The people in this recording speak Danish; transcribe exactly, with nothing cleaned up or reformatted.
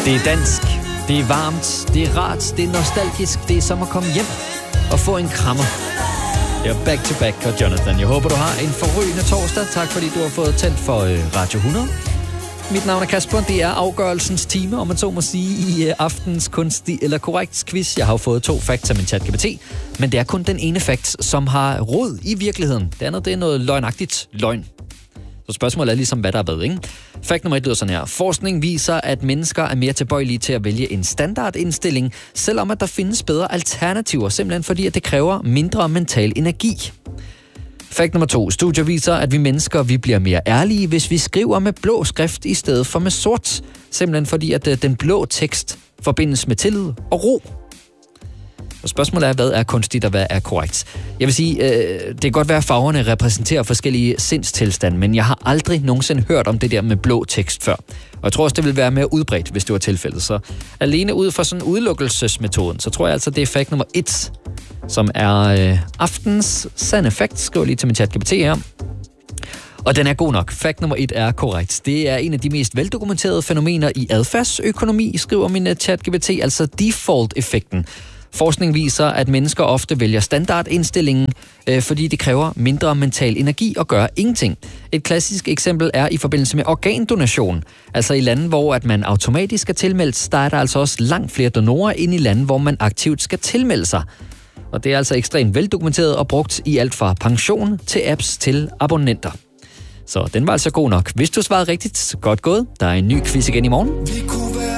Det er dansk, det er varmt, det er rart, det er nostalgisk, det er som at komme hjem og få en krammer. Det er Back to Back og Jonathan. Jeg håber, du har en forrygende torsdag. Tak fordi du har fået tændt for øh, Radio hundrede. Mit navn er Kasper. Det er afgørelsens time, om man så må sige, i øh, aftens kunstig eller korrekt quiz. Jeg har jo fået to facts af min ChatGPT, men det er kun den ene fact, som har rod i virkeligheden. Det andet, det er noget løgnagtigt løgn. Så spørgsmålet er ligesom, hvad der er hvad, ikke? Fakt nummer et lyder sådan her. Forskning viser, at mennesker er mere tilbøjelige til at vælge en standardindstilling, selvom at der findes bedre alternativer, simpelthen fordi, at det kræver mindre mental energi. Fakt nummer to. Studier viser, at vi mennesker vi bliver mere ærlige, hvis vi skriver med blå skrift i stedet for med sort. Simpelthen fordi, at den blå tekst forbindes med tillid og ro. Og spørgsmålet er, hvad er kunstigt og hvad er korrekt? Jeg vil sige, øh, det kan godt være, at farverne repræsenterer forskellige sindstilstande, men jeg har aldrig nogensinde hørt om det der med blå tekst før. Og jeg tror også, det vil være mere udbredt, hvis det var tilfældet. Så alene ud fra sådan udelukkelsesmetoden, så tror jeg altså, det er fakt nummer et, som er øh, aftens sande fakt. Skriv lige til min ChatGPT her. Og den er god nok. Fakt nummer et er korrekt. Det er en af de mest veldokumenterede fænomener i adfærdsøkonomi, skriver min ChatGPT, altså default-effekten. Forskning viser, at mennesker ofte vælger standardindstillingen, øh, fordi det kræver mindre mental energi at gøre ingenting. Et klassisk eksempel er i forbindelse med organdonation. Altså i lande, hvor at man automatisk skal tilmeldes, der er der altså også langt flere donorer end i lande, hvor man aktivt skal tilmelde sig. Og det er altså ekstremt veldokumenteret og brugt i alt fra pension til apps til abonnenter. Så den var altså god nok. Hvis du svarede rigtigt, godt gået. Der er en ny quiz igen i morgen.